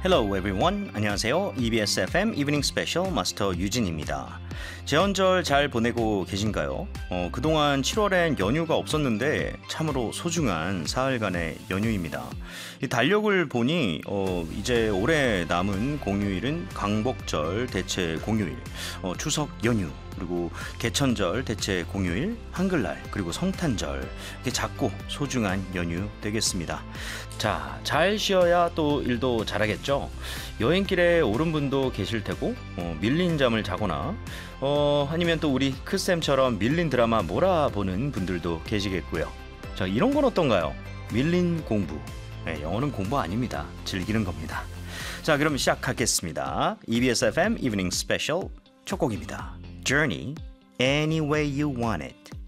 Hello everyone. 안녕하세요. EBS FM 이브닝 스페셜 마스터 유진입니다. 제헌절 잘 보내고 계신가요? 그동안 7월엔 연휴가 없었는데 참으로 소중한 사흘간의 연휴입니다. 이 달력을 보니 이제 올해 남은 공휴일은 광복절 대체 공휴일, 추석 연휴, 그리고 개천절 대체 공휴일, 한글날, 그리고 성탄절, 이렇게 작고 소중한 연휴 되겠습니다. 자, 잘 쉬어야 또 일도 잘하겠죠. 여행길에 오른 분도 계실 테고, 밀린 잠을 자거나 아니면 또 우리 크쌤처럼 밀린 드라마 몰아보는 분들도 계시겠고요. 자, 이런 건 어떤가요? 밀린 공부. 네, 영어는 공부 아닙니다. 즐기는 겁니다. 자, 그럼 시작하겠습니다. EBS FM 이브닝 스페셜 첫 곡입니다. Journey, Any Way You Want It.